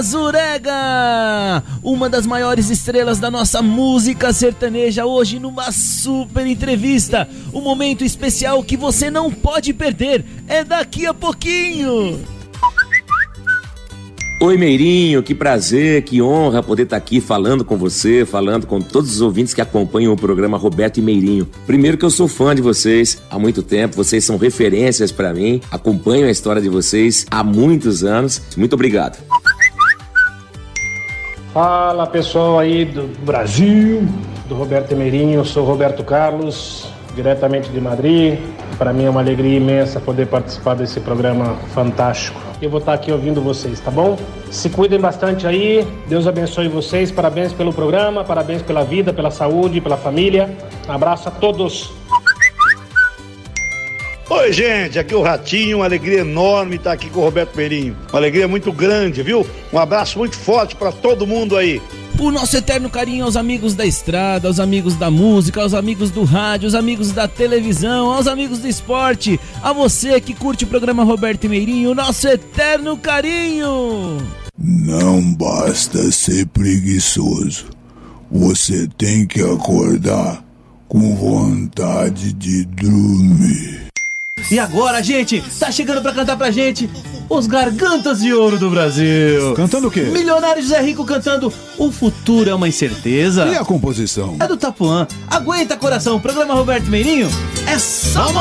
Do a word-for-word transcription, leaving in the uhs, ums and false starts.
Mazurega, uma das maiores estrelas da nossa música sertaneja, hoje numa super entrevista. Um momento especial que você não pode perder, é daqui a pouquinho. Oi, Meirinho, que prazer, que honra poder estar aqui falando com você, falando com todos os ouvintes que acompanham o programa Roberto e Meirinho. Primeiro que eu sou fã de vocês há muito tempo, vocês são referências para mim, acompanho a história de vocês há muitos anos. Muito obrigado. Fala, pessoal aí do Brasil, do Roberto e Meirinho, eu sou Roberto Carlos, diretamente de Madrid. Para mim é uma alegria imensa poder participar desse programa fantástico. Eu vou estar aqui ouvindo vocês, tá bom? Se cuidem bastante aí, Deus abençoe vocês, parabéns pelo programa, parabéns pela vida, pela saúde, pela família. Abraço a todos. Oi, gente, aqui é o Ratinho, uma alegria enorme estar aqui com o Roberto Meirinho. Uma alegria muito grande, viu? Um abraço muito forte para todo mundo aí. O nosso eterno carinho aos amigos da estrada, aos amigos da música, aos amigos do rádio, aos amigos da televisão, aos amigos do esporte, a você que curte o programa Roberto e Meirinho, o nosso eterno carinho. Não basta ser preguiçoso, você tem que acordar com vontade de dormir. E agora, gente, tá chegando pra cantar pra gente os Gargantas de Ouro do Brasil. Cantando o quê? Milionário José Rico cantando O Futuro é uma Incerteza. E a composição? É do Tapuã. Aguenta, coração, o programa Roberto Meirinho é só